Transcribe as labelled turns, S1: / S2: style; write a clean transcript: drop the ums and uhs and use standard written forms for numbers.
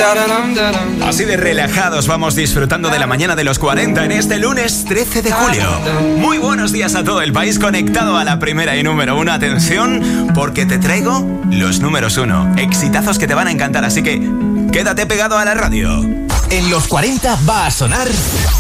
S1: Así de relajados vamos disfrutando de la mañana de los 40 en este lunes 13 de julio. Muy buenos días a todo el país conectado a la primera y número 1. Atención, porque te traigo los números 1. Exitazos que te van a encantar, así que quédate pegado a la radio.
S2: En los 40 va a sonar